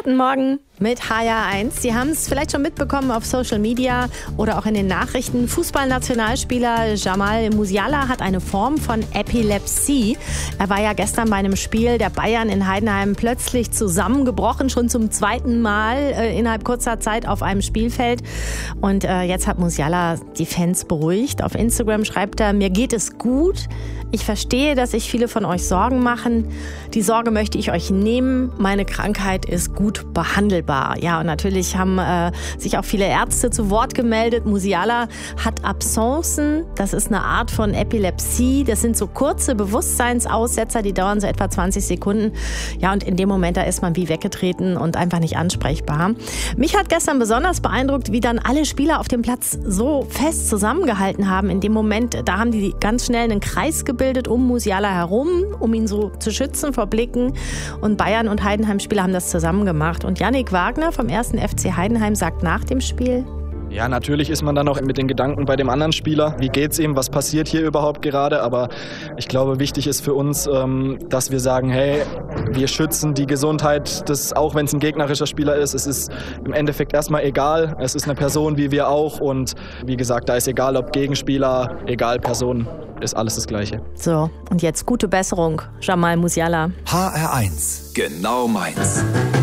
Guten Morgen mit HR1. Sie haben es vielleicht schon mitbekommen auf Social Media oder auch in den Nachrichten. Fußballnationalspieler Jamal Musiala hat eine Form von Epilepsie. Er war ja gestern bei einem Spiel der Bayern in Heidenheim plötzlich zusammengebrochen, schon zum zweiten Mal innerhalb kurzer Zeit auf einem Spielfeld. Und jetzt hat Musiala die Fans beruhigt. Auf Instagram schreibt er: Mir geht es gut. Ich verstehe, dass sich viele von euch Sorgen machen. Die Sorge möchte ich euch nehmen. Meine Krankheit ist gut behandelbar. Ja, und natürlich haben sich auch viele Ärzte zu Wort gemeldet. Musiala hat Absencen. Das ist eine Art von Epilepsie. Das sind so kurze Bewusstseinsaussetzer, die dauern so etwa 20 Sekunden. Ja, und in dem Moment, da ist man wie weggetreten und einfach nicht ansprechbar. Mich hat gestern besonders beeindruckt, wie dann alle Spieler auf dem Platz so fest zusammengehalten haben. In dem Moment, da haben die ganz schnell einen Kreis gebildet um Musiala herum, um ihn so zu schützen vor Blicken. Und Bayern und Heidenheim-Spieler haben das zusammen gemacht. Und Yannick Wagner vom 1. FC Heidenheim sagt nach dem Spiel: Ja, natürlich ist man dann auch mit den Gedanken bei dem anderen Spieler. Wie geht's ihm? Was passiert hier überhaupt gerade? Aber ich glaube, wichtig ist für uns, dass wir sagen, hey, wir schützen die Gesundheit, auch wenn es ein gegnerischer Spieler ist. Es ist im Endeffekt erstmal egal. Es ist eine Person wie wir auch. Und wie gesagt, da ist egal, ob Gegenspieler, egal Person, ist alles das Gleiche. So, und jetzt gute Besserung, Jamal Musiala. HR1, genau meins.